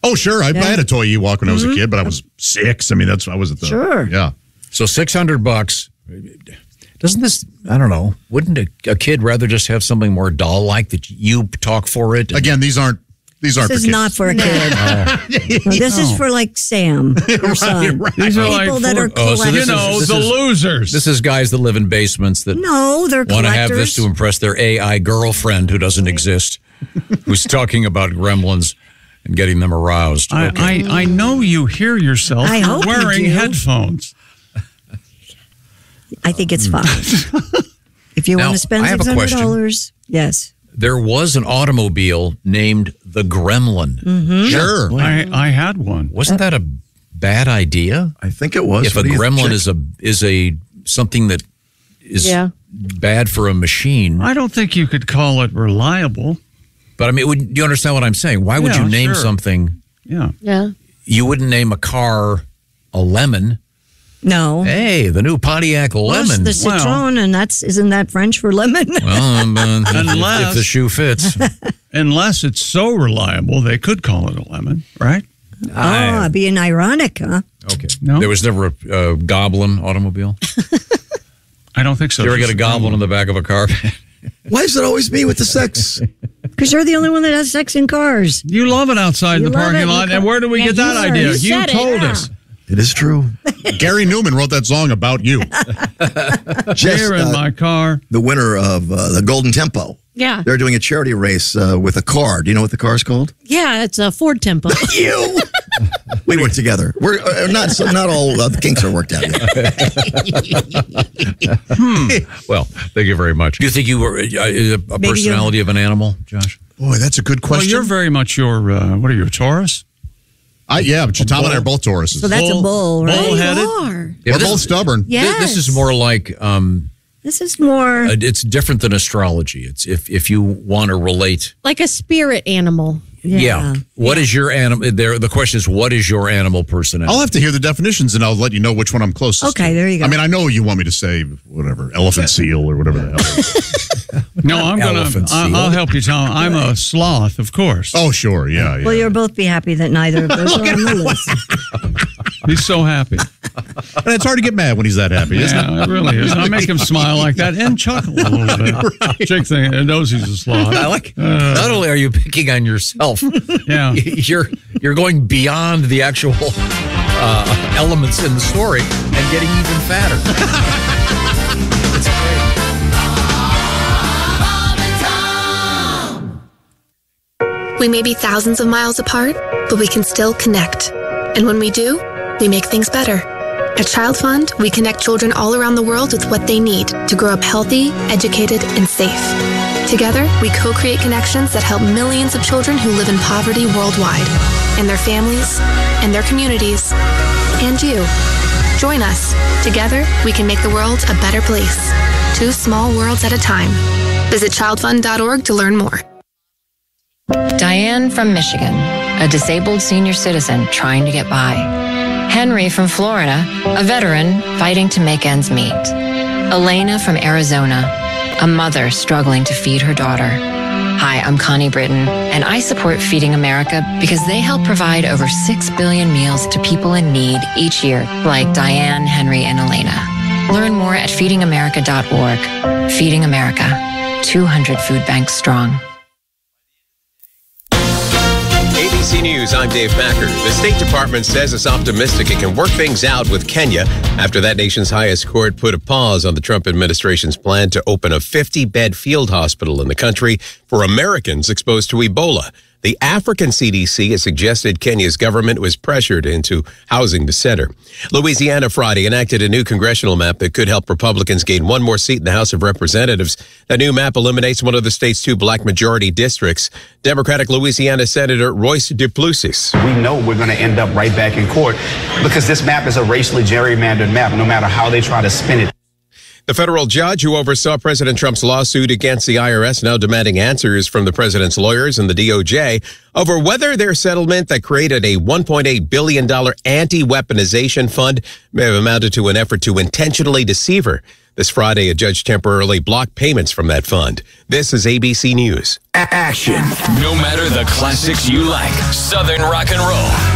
Oh, sure. I had a toy Ewok when I was a kid, but I was 6. I mean, I was at the... Sure. Yeah. So $600. Doesn't this, I don't know, wouldn't a kid rather just have something more doll-like that you talk for it? Again, these aren't This for is kids. not for a kid. No, this is for like Sam, your son. right. These are People like that are Oh, so collectors. this the is- losers. This is guys that live in basements that No, they're want to have collectors. this to impress their AI girlfriend who doesn't exist, who's talking about gremlins and getting them aroused. Okay. I know you hear yourself I hope you wearing do. headphones. I think it's fine. If you Now, want to spend I have a question. $600, yes. There was an automobile named the Gremlin. Sure. I had one. Wasn't that a bad idea? I think it was. If a gremlin is a something that is bad for a machine. I don't think you could call it reliable. But I mean, do you understand what I'm saying? Why would Yeah, you name sure. something? Yeah. Yeah. You wouldn't name a car a lemon. No. Hey, the new Pontiac Well, Lemon. the citron, and isn't that French for lemon? Well, if the shoe fits. Unless it's so reliable, they could call it a lemon, right? Being ironic, huh? Okay. No? There was never a goblin automobile. I don't think so. Did you ever get Just a goblin in the back of a car? Why is it always me with the sex? Because you're the only one that has sex in cars. You love it outside You the love it. parking lot. And where did we get that you idea? said You it. told Yeah. us. It is true. Gary Newman wrote that song about you. Here in my car. The winner of the Golden Tempo. Yeah. They're doing a charity race with a car. Do you know what the car's called? Yeah, it's a Ford Tempo. You. We work together. We're not all the kinks are worked out yet. Well, thank you very much. Do you think you were a personality of an animal, Josh? Boy, that's a good Well, question. you're very much your, what are you, a Taurus? But Tom and I are both Tauruses. So that's a bull, right? Bull-headed? You are. We're both stubborn. Yes. This is more like This is more. it's different than astrology. It's if you want to relate. Like a spirit animal. Yeah. What is your animal? The question is, what is your animal personality? I'll have to hear the definitions, and I'll let you know which one I'm closest Okay, to. there you go. I mean, I know you want me to say whatever, elephant seal or whatever the hell it is. No, I'm going Elephant to, seal. I'll help you, Tom. I'm a sloth, of course. Oh, sure. Yeah. Well, you'll both be happy that neither of those are on the list. He's so happy. And it's hard to get mad when he's that happy, isn't it? Yeah, it really is. I make him smile like that and chuckle a little bit. Jake knows he's a sloth. I like. Not only are you picking on yourself, Yeah. you're going beyond the actual elements in the story and getting even fatter. It's great. We may be thousands of miles apart, but we can still connect. And when we do, we make things better. At Child Fund, we connect children all around the world with what they need to grow up healthy, educated, and safe. Together, we co-create connections that help millions of children who live in poverty worldwide, and their families, and their communities, and you. Join us. Together, we can make the world a better place. 2 small worlds at a time. Visit childfund.org to learn more. Diane from Michigan, a disabled senior citizen trying to get by. Henry from Florida, a veteran fighting to make ends meet. Elena from Arizona, a mother struggling to feed her daughter. Hi, I'm Connie Britton, and I support Feeding America because they help provide over 6 billion meals to people in need each year, like Diane, Henry, and Elena. Learn more at feedingamerica.org. Feeding America, 200 food banks strong. ABC News, I'm Dave Packer. The State Department says it's optimistic it can work things out with Kenya after that nation's highest court put a pause on the Trump administration's plan to open a 50-bed field hospital in the country for Americans exposed to Ebola. The African CDC has suggested Kenya's government was pressured into housing the center. Louisiana Friday enacted a new congressional map that could help Republicans gain 1 more seat in the House of Representatives. That new map eliminates one of the state's 2 black majority districts. Democratic Louisiana Senator Royce Duplessis. We know we're going to end up right back in court because this map is a racially gerrymandered map, no matter how they try to spin it. The federal judge who oversaw President Trump's lawsuit against the IRS now demanding answers from the president's lawyers and the DOJ over whether their settlement that created a $1.8 billion anti-weaponization fund may have amounted to an effort to intentionally deceive her. This Friday, a judge temporarily blocked payments from that fund. This is ABC News. Action. No matter the classics you like, Southern rock and roll